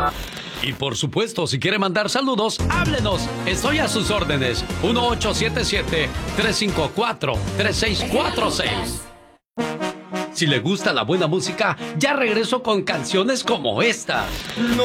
Y por supuesto, si quiere mandar saludos, háblenos. Estoy a sus órdenes. 1877-354-3646. Si le gusta la buena música, ya regreso con canciones como esta. No